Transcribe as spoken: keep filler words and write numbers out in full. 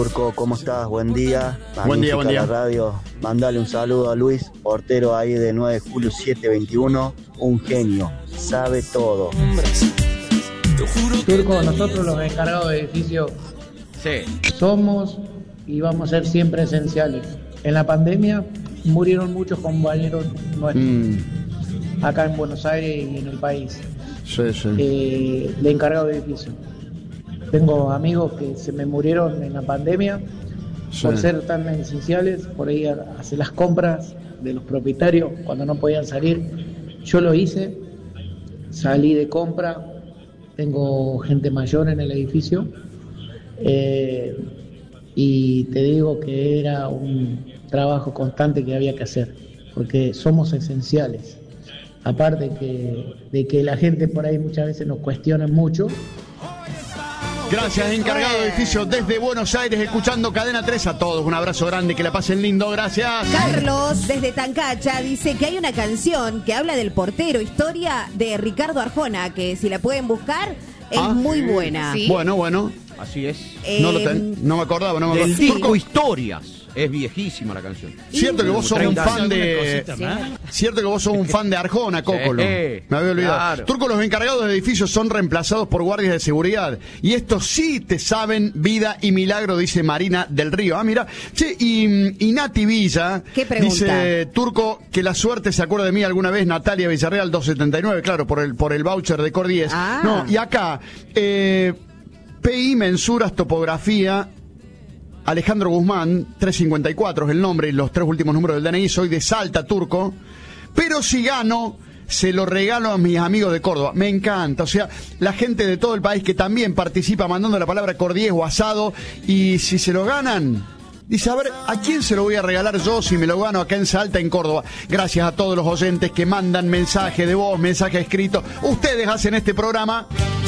Turco, ¿cómo estás? Buen día. Buen día, buen día. La radio. Mandale un saludo a Luis, portero ahí de nueve de julio siete veintiuno. Un genio, sabe todo. Turco, nosotros los encargados de edificio Sí. somos y vamos a ser siempre esenciales. En la pandemia murieron muchos compañeros nuestros, Mm, acá en Buenos Aires y en el país, sí, sí. eh, de encargado de edificio. Tengo amigos que se me murieron en la pandemia Sí. por ser tan esenciales, por ir a hacer las compras de los propietarios cuando no podían salir. Yo lo hice, salí de compra, tengo gente mayor en el edificio, eh, y te digo que era un trabajo constante que había que hacer, porque somos esenciales. Aparte que, de que la gente por ahí muchas veces nos cuestiona mucho. Gracias, encargado de edificio desde Buenos Aires, escuchando Cadena tres. A todos un abrazo grande, que la pasen lindo, gracias. Carlos, desde Tancacha, dice que hay una canción que habla del portero, historia de Ricardo Arjona, que si la pueden buscar, es Ah, muy buena. sí. Bueno, bueno, Así es. Eh, no, lo ten- no me acordaba, no me Del acordaba. disco Historias. Es viejísima la canción. Cierto que vos sos un treinta fan años, de... Cierto que vos sos un fan de Arjona, Cócolo. Sí, Me había olvidado. claro. Turco, los encargados de edificios son reemplazados por guardias de seguridad. Y estos sí te saben vida y milagro, dice Marina del Río. Ah, mira. Che, y, y Nati Villa ¿Qué pregunta? dice, Turco, que la suerte se acuerda de mí alguna vez, Natalia Villarreal doscientos setenta y nueve, claro, por el, por el voucher de Cor diez. Ah. No, y acá, eh, P I Mensuras Topografía, Alejandro Guzmán, trescientos cincuenta y cuatro es el nombre y los tres últimos números del D N I. Soy de Salta, Turco, pero si gano, se lo regalo a mis amigos de Córdoba. Me encanta, o sea, la gente de todo el país que también participa mandando la palabra cordiés o asado, y si se lo ganan, dice, a ver, ¿a quién se lo voy a regalar yo si me lo gano acá en Salta, en Córdoba? Gracias a todos los oyentes que mandan mensaje de voz, mensaje escrito. Ustedes hacen este programa